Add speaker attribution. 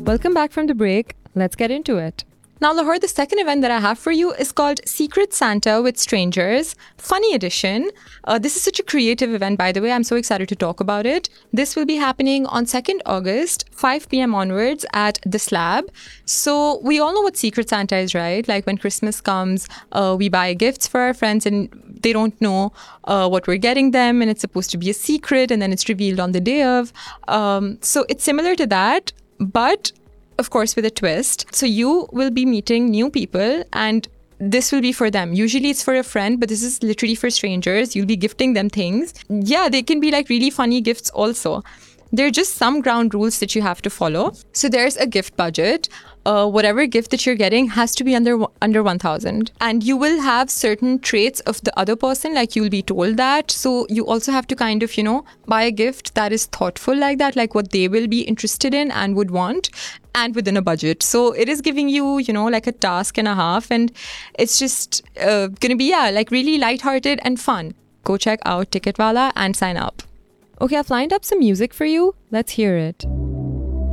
Speaker 1: Welcome back from the break. Let's get into it. Now, Lahore, the second event that I have for you is called Secret Santa with Strangers, Funny Edition. This is such a creative event, by the way. I'm so excited to talk about it. This will be happening on 2nd August, 5 p.m. onwards at The Slab. So we all know what Secret Santa is, right? Like when Christmas comes, we buy gifts for our friends and they don't know what we're getting them, and it's supposed to be a secret, and then it's revealed on the day of. So it's similar to that, but of course with a twist. So you will be meeting new people and this will be for them. Usually it's for a friend, but this is literally for strangers. You'll be gifting them things. Yeah, they can be like really funny gifts also. There are just some ground rules that you have to follow. So there's a gift budget. Whatever gift that you're getting has to be under 1,000. And you will have certain traits of the other person, like you'll be told that. So you also have to kind of, buy a gift that is thoughtful like that, like what they will be interested in and would want, and within a budget. So it is giving you, like a task and a half. And it's just going to be, like really lighthearted and fun. Go check out Ticketwala and sign up. Okay, I've lined up some music for you. Let's hear it.